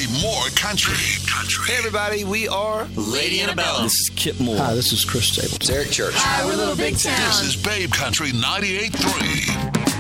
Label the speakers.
Speaker 1: more country.
Speaker 2: Hey, everybody, we are
Speaker 3: Lady Antebellum.
Speaker 4: This is Kip Moore.
Speaker 5: Hi, this is Chris Stapleton.
Speaker 2: It's Eric Church.
Speaker 6: Hi, we're Little Big Town.
Speaker 1: This is Babe Country 98.3.